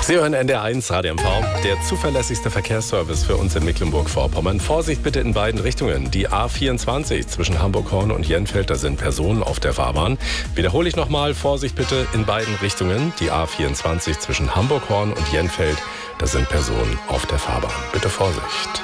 Sie hören NDR1 Radio MV, der zuverlässigste Verkehrsservice für uns in Mecklenburg-Vorpommern. Vorsicht bitte in beiden Richtungen. Die A24 zwischen Hamburg-Horn und Jenfeld, da sind Personen auf der Fahrbahn. Wiederhole ich nochmal, Vorsicht bitte in beiden Richtungen. Die A24 zwischen Hamburg-Horn und Jenfeld, da sind Personen auf der Fahrbahn. Bitte Vorsicht.